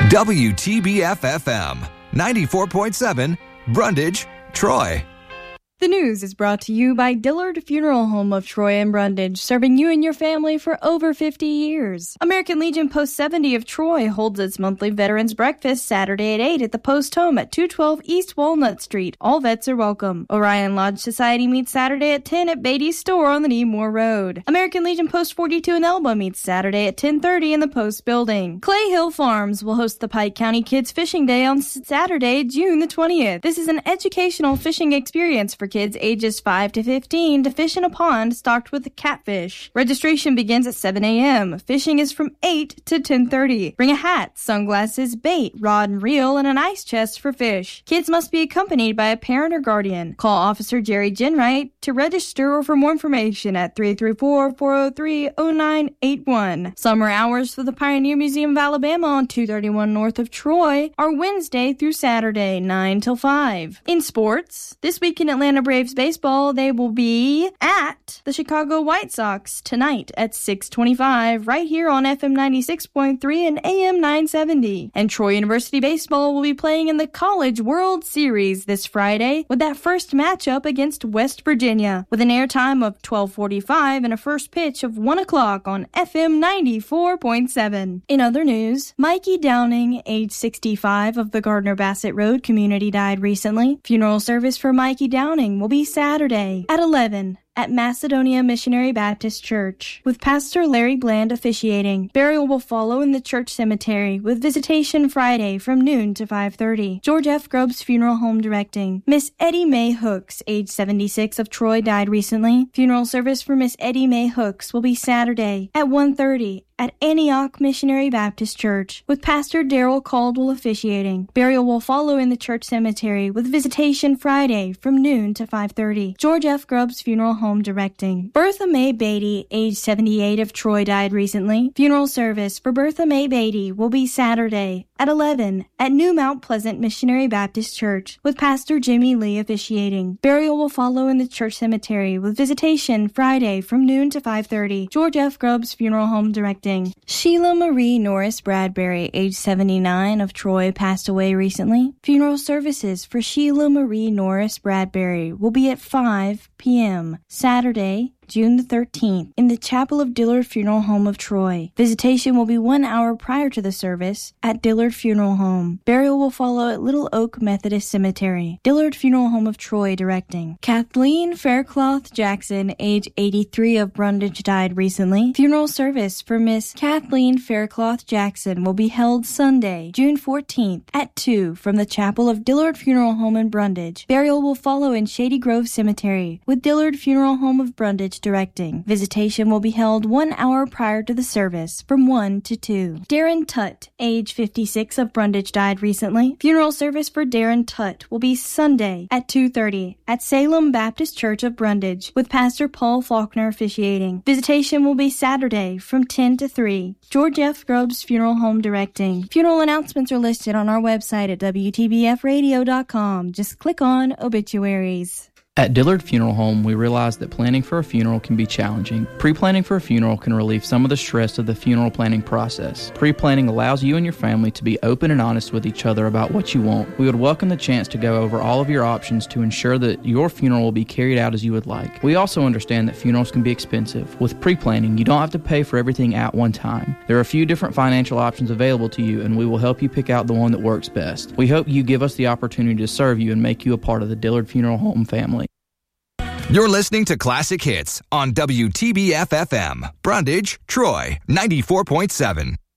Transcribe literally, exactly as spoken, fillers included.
W T B F F M, ninety-four point seven, Brundage, Troy. The news is brought to you by Dillard Funeral Home of Troy and Brundage, serving you and your family for over fifty years. American Legion Post seventy of Troy holds its monthly Veterans Breakfast Saturday at eight at the Post Home at two twelve East Walnut Street. All vets are welcome. Orion Lodge Society meets Saturday at ten at Beatty's Store on the Needmore Road. American Legion Post forty-two in Elba meets Saturday at ten thirty in the Post Building. Clay Hill Farms will host the Pike County Kids Fishing Day on Saturday, June the twentieth. This is an educational fishing experience for kids ages five to fifteen to fish in a pond stocked with catfish. Registration begins at seven a.m. Fishing is from eight to ten thirty. Bring a hat, sunglasses, bait, rod and reel, and an ice chest for fish. Kids must be accompanied by a parent or guardian. Call Officer Jerry Genwright to register or for more information at three three four, four oh three, oh nine eight one. Summer hours for the Pioneer Museum of Alabama on two thirty-one north of Troy are Wednesday through Saturday, nine till five. In sports, this week in Atlanta Braves baseball, they will be at the Chicago White Sox tonight at six twenty-five right here on F M ninety-six point three and A M nine seventy. And Troy University baseball will be playing in the College World Series this Friday with that first matchup against West Virginia with an airtime of twelve forty-five and a first pitch of one o'clock on F M ninety-four point seven. In other news, Mikey Downing, age sixty-five, of the Gardner Bassett Road community died recently. Funeral service for Mikey Downing will be Saturday at eleven at Macedonia Missionary Baptist Church, with Pastor Larry Bland officiating. Burial will follow in the church cemetery, with visitation Friday from noon to five thirty. George F. Grubbs Funeral Home directing. Miss Eddie Mae Hooks, age seventy-six, of Troy, died recently. Funeral service for Miss Eddie Mae Hooks will be Saturday at one thirty at Antioch Missionary Baptist Church, with Pastor Darrell Caldwell officiating. Burial will follow in the church cemetery, with visitation Friday from noon to five thirty. George F. Grubbs Funeral Home directing. Bertha Mae Beatty, age seventy-eight, of Troy, died recently. Funeral service for Bertha Mae Beatty will be Saturday at eleven at New Mount Pleasant Missionary Baptist Church, with Pastor Jimmy Lee officiating. Burial will follow in the church cemetery, with visitation Friday from noon to five thirty. George F. Grubbs Funeral Home directing. Sheila Marie Norris Bradbury, age seventy-nine, of Troy, passed away recently. Funeral services for Sheila Marie Norris Bradbury will be at five p.m. Saturday, June the thirteenth, in the Chapel of Dillard Funeral Home of Troy. Visitation will be one hour prior to the service at Dillard Funeral Home. Burial will follow at Little Oak Methodist Cemetery. Dillard Funeral Home of Troy directing. Kathleen Faircloth Jackson, age eighty-three, of Brundage, died recently. Funeral service for Miss Kathleen Faircloth Jackson will be held Sunday, June fourteenth, at two from the Chapel of Dillard Funeral Home in Brundage. Burial will follow in Shady Grove Cemetery, with Dillard Funeral Home of Brundage directing. Visitation will be held one hour prior to the service from one to two. Darren Tutt, age fifty-six, of Brundage, died recently. Funeral service for Darren Tutt will be Sunday at two thirty at Salem Baptist Church of Brundage, with Pastor Paul Faulkner officiating. Visitation will be Saturday from ten to three. George F. Grubbs Funeral Home directing. Funeral announcements are listed on our website at W T B F radio dot com. Just click on Obituaries. At Dillard Funeral Home, we realize that planning for a funeral can be challenging. Pre-planning for a funeral can relieve some of the stress of the funeral planning process. Pre-planning allows you and your family to be open and honest with each other about what you want. We would welcome the chance to go over all of your options to ensure that your funeral will be carried out as you would like. We also understand that funerals can be expensive. With pre-planning, you don't have to pay for everything at one time. There are a few different financial options available to you, and we will help you pick out the one that works best. We hope you give us the opportunity to serve you and make you a part of the Dillard Funeral Home family. You're listening to Classic Hits on W T B F F M, Brundage, Troy, ninety-four point seven.